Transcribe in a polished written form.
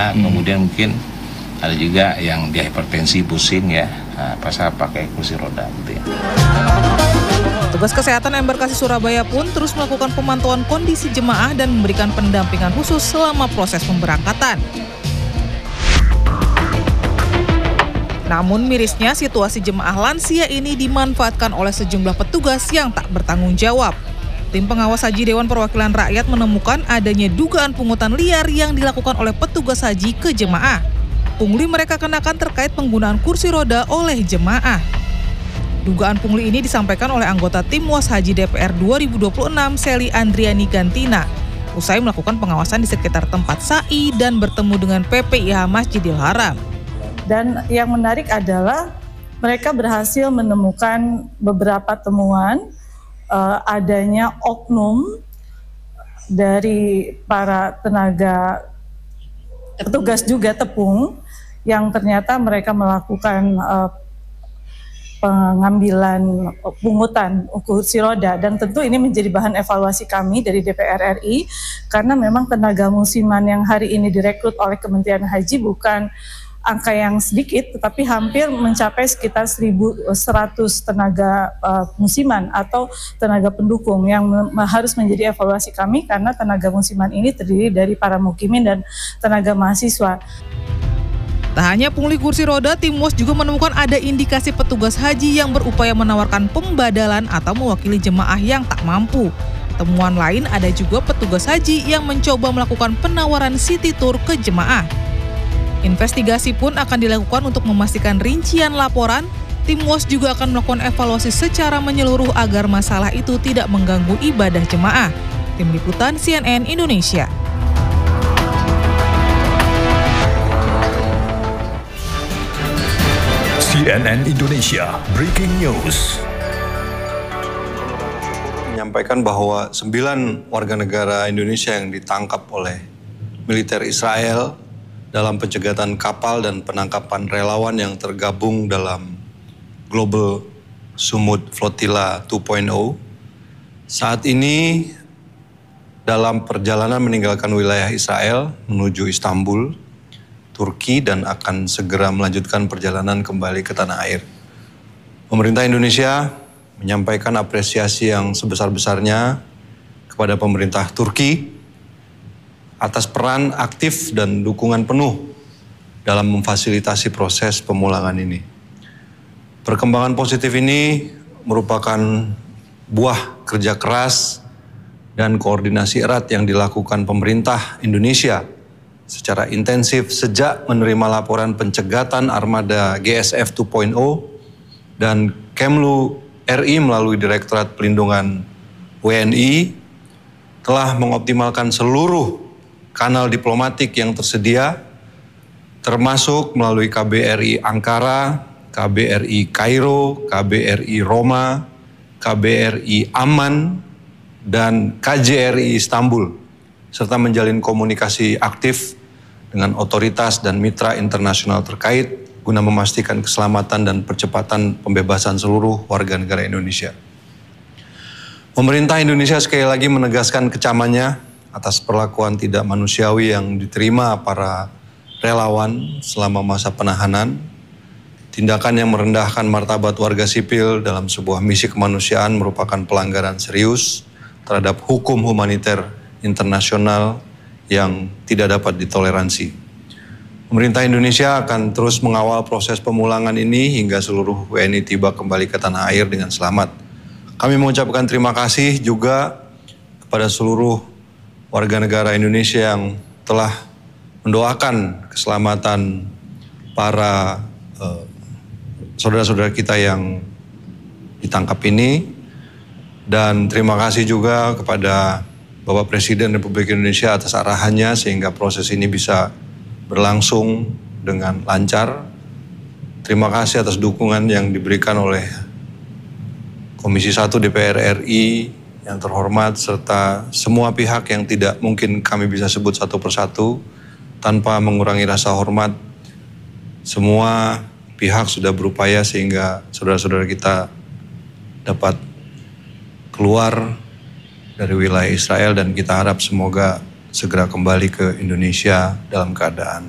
roda, kemudian mungkin ada juga yang dia hipertensi, pusing ya, pasal pakai kursi roda gitu ya. Petugas kesehatan Embarkasi Surabaya pun terus melakukan pemantauan kondisi jemaah dan memberikan pendampingan khusus selama proses pemberangkatan. Namun mirisnya situasi jemaah lansia ini dimanfaatkan oleh sejumlah petugas yang tak bertanggung jawab. Tim pengawas haji Dewan Perwakilan Rakyat menemukan adanya dugaan pungutan liar yang dilakukan oleh petugas haji ke jemaah. Pungli mereka kenakan terkait penggunaan kursi roda oleh jemaah. Dugaan pungli ini disampaikan oleh anggota Tim Was Haji DPR 2026 Seli Andriani Gantina usai melakukan pengawasan di sekitar tempat sa'i dan bertemu dengan PPIH Masjidil Haram. Dan yang menarik adalah mereka berhasil menemukan beberapa temuan adanya oknum dari para tenaga petugas juga tepung yang ternyata mereka melakukan pengambilan pungutan kursi roda, dan tentu ini menjadi bahan evaluasi kami dari DPR RI karena memang tenaga musiman yang hari ini direkrut oleh Kementerian Haji bukan angka yang sedikit, tetapi hampir mencapai sekitar 1.100 tenaga musiman atau tenaga pendukung yang harus menjadi evaluasi kami karena tenaga musiman ini terdiri dari para mukimin dan tenaga mahasiswa. Tak hanya pungli kursi roda, Tim WOS juga menemukan ada indikasi petugas haji yang berupaya menawarkan pembadalan atau mewakili jemaah yang tak mampu. Temuan lain ada juga petugas haji yang mencoba melakukan penawaran city tour ke jemaah. Investigasi pun akan dilakukan untuk memastikan rincian laporan. Tim WOS juga akan melakukan evaluasi secara menyeluruh agar masalah itu tidak mengganggu ibadah jemaah. Tim Liputan CNN Indonesia. CNN Indonesia Breaking News. Menyampaikan bahwa 9 warga negara Indonesia yang ditangkap oleh militer Israel dalam pencegatan kapal dan penangkapan relawan yang tergabung dalam Global Sumut Flotilla 2.0 saat ini dalam perjalanan meninggalkan wilayah Israel menuju Istanbul, Turki, dan akan segera melanjutkan perjalanan kembali ke tanah air. Pemerintah Indonesia menyampaikan apresiasi yang sebesar-besarnya kepada pemerintah Turki atas peran aktif dan dukungan penuh dalam memfasilitasi proses pemulangan ini. Perkembangan positif ini merupakan buah kerja keras dan koordinasi erat yang dilakukan pemerintah Indonesia secara intensif sejak menerima laporan pencegatan armada GSF 2.0 dan Kemlu RI melalui Direktorat Pelindungan WNI telah mengoptimalkan seluruh kanal diplomatik yang tersedia termasuk melalui KBRI Ankara, KBRI Kairo, KBRI Roma, KBRI Amman, dan KJRI Istanbul serta menjalin komunikasi aktif dengan otoritas dan mitra internasional terkait guna memastikan keselamatan dan percepatan pembebasan seluruh warga negara Indonesia. Pemerintah Indonesia sekali lagi menegaskan kecamannya atas perlakuan tidak manusiawi yang diterima para relawan selama masa penahanan. Tindakan yang merendahkan martabat warga sipil dalam sebuah misi kemanusiaan merupakan pelanggaran serius terhadap hukum humaniter internasional yang tidak dapat ditoleransi. Pemerintah Indonesia akan terus mengawal proses pemulangan ini hingga seluruh WNI tiba kembali ke tanah air dengan selamat. Kami mengucapkan terima kasih juga kepada seluruh warga negara Indonesia yang telah mendoakan keselamatan para saudara-saudara kita yang ditangkap ini. Dan terima kasih juga kepada Bapak Presiden Republik Indonesia atas arahannya sehingga proses ini bisa berlangsung dengan lancar. Terima kasih atas dukungan yang diberikan oleh Komisi 1 DPR RI yang terhormat serta semua pihak yang tidak mungkin kami bisa sebut satu persatu tanpa mengurangi rasa hormat. Semua pihak sudah berupaya sehingga saudara-saudara kita dapat keluar dari wilayah Israel dan kita harap semoga segera kembali ke Indonesia dalam keadaan